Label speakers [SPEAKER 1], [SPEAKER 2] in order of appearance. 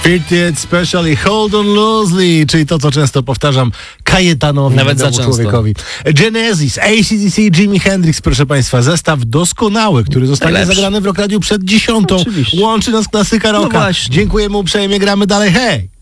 [SPEAKER 1] Fitted Special i Hold On Loosely, czyli to, co często powtarzam Kajetanowi,
[SPEAKER 2] nawet za często.
[SPEAKER 1] człowiekowi. Genesis, AC/DC, Jimi Hendrix, proszę Państwa, zestaw doskonały, który zostanie
[SPEAKER 2] Najlepszy.
[SPEAKER 1] zagrany w Rock Radiu przed 10:00.
[SPEAKER 2] Oczywiście.
[SPEAKER 1] Łączy nas klasyka rocka.
[SPEAKER 2] właśnie.
[SPEAKER 1] Dziękujemy uprzejmie, gramy dalej, hej!